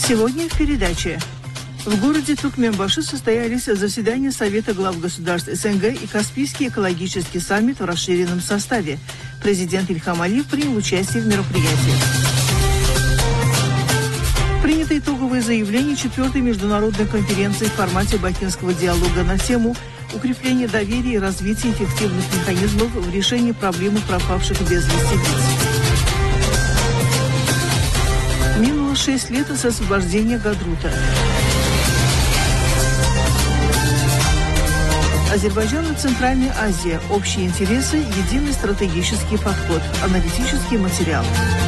Сегодня в передаче. В городе Туркменбаши состоялись заседания Совета глав государств СНГ и Каспийский экологический саммит в расширенном составе. Президент Ильхам Алиев принял участие в мероприятии. Принято итоговое заявление 4-й международной конференции в формате бакинского диалога на тему укрепления доверия и развития эффективных механизмов в решении проблемы пропавших без вести лиц. Минуло 6 лет с освобождения Гадрута. Азербайджан и Центральная Азия. Общие интересы, единый стратегический подход. Аналитический материал.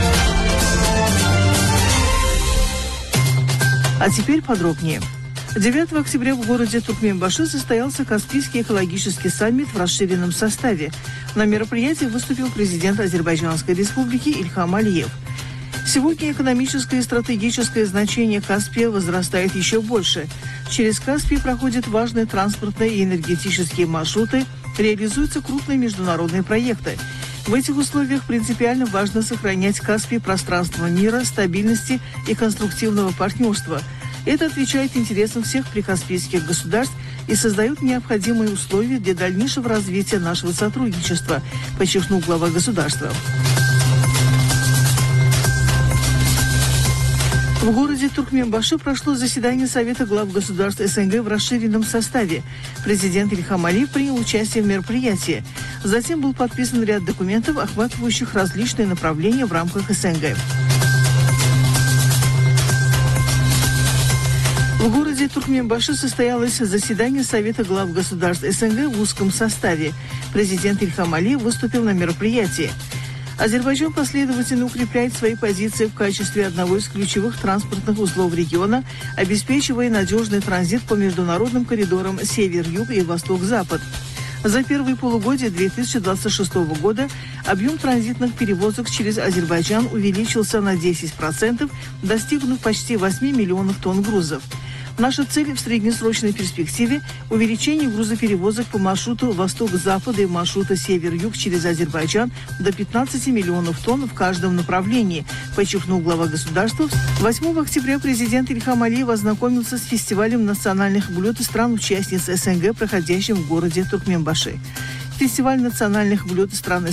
А теперь подробнее. 9 октября в городе Туркменбаши состоялся Каспийский экологический саммит в расширенном составе. На мероприятии выступил президент Азербайджанской республики Ильхам Алиев. Сегодня экономическое и стратегическое значение Каспия возрастает еще больше. Через Каспий проходят важные транспортные и энергетические маршруты, реализуются крупные международные проекты. В этих условиях принципиально важно сохранять Каспий пространство мира, стабильности и конструктивного партнерства. Это отвечает интересам всех прикаспийских государств и создает необходимые условия для дальнейшего развития нашего сотрудничества, подчеркнул глава государства. В городе Туркменбаши прошло заседание Совета глав государств СНГ в расширенном составе. Президент Ильхам Алиев принял участие в мероприятии. Затем был подписан ряд документов, охватывающих различные направления в рамках СНГ. В городе Туркменбаши состоялось заседание Совета глав государств СНГ в узком составе. Президент Ильхам Алиев выступил на мероприятии. Азербайджан последовательно укрепляет свои позиции в качестве одного из ключевых транспортных узлов региона, обеспечивая надежный транзит по международным коридорам север-юг и восток-запад. За первые полугодие 2026 года объем транзитных перевозок через Азербайджан увеличился на 10%, достигнув почти 8 миллионов тонн грузов. Наша цель в среднесрочной перспективе – увеличение грузоперевозок по маршруту восток-запад и маршрута север-юг через Азербайджан до 15 миллионов тонн в каждом направлении, подчеркнул глава государства. 8 октября президент Ильхам Алиев ознакомился с фестивалем национальных блюд стран-участниц СНГ, проходящим в городе Туркменбаши. Фестиваль национальных блюд стран